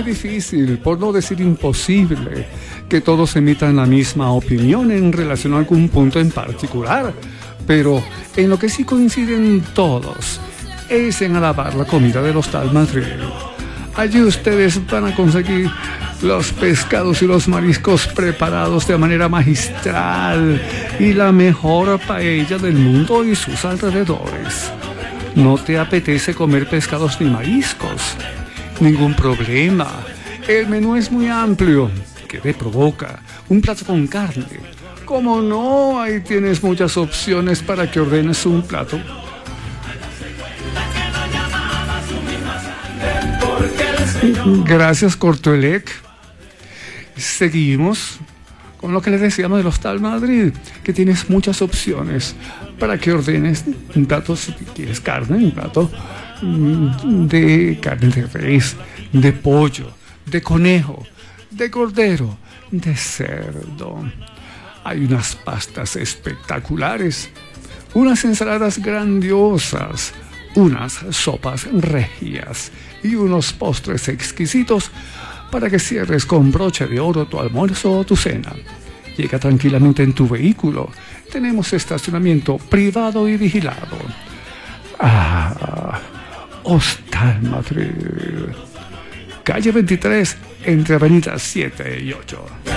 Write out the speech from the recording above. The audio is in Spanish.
difícil, por no decir imposible, que todos emitan la misma opinión en relación a algún punto en particular. Pero en lo que sí coinciden todos es en alabar la comida del Hostal Madrid. Allí ustedes van a conseguir los pescados y los mariscos preparados de manera magistral y la mejor paella del mundo y sus alrededores. ¿No te apetece comer pescados ni mariscos? Ningún problema. El menú es muy amplio. ¿Qué te provoca? Un plato con carne. ¿Cómo no? Ahí tienes muchas opciones para que ordenes un plato. Gracias, Cortoelec. Seguimos con lo que les decíamos del Hostal Madrid, que tienes muchas opciones para que ordenes un plato, si quieres carne, un plato de carne de res, de pollo, de conejo, de cordero, de cerdo. Hay unas pastas espectaculares, unas ensaladas grandiosas, unas sopas regias y unos postres exquisitos para que cierres con broche de oro tu almuerzo o tu cena. Llega tranquilamente en tu vehículo. Tenemos estacionamiento privado y vigilado. Hostal Madrid. Calle 23, entre avenidas 7 y 8.